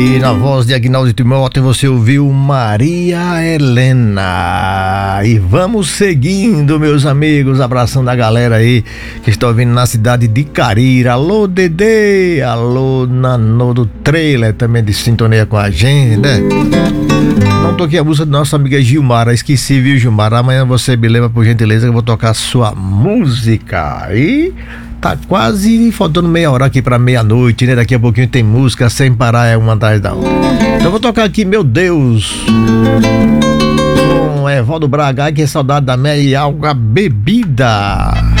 E na voz de Aguinaldo Timóteo você ouviu Maria Helena. E vamos seguindo, meus amigos, abraçando a galera aí que está ouvindo na cidade de Carira. Alô, Dedê, alô, Nanô do Trailer, também de sintonia com a gente, né? Não toquei a música da nossa amiga Gilmara, esqueci, viu, Gilmara? Amanhã você me lembra, por gentileza, que eu vou tocar sua música. E tá quase faltando meia hora aqui pra meia-noite, né? Daqui a pouquinho tem música sem parar, é uma atrás da outra. Então eu vou tocar aqui, meu Deus, com Evaldo Braga, que é saudade da minha e alga bebida.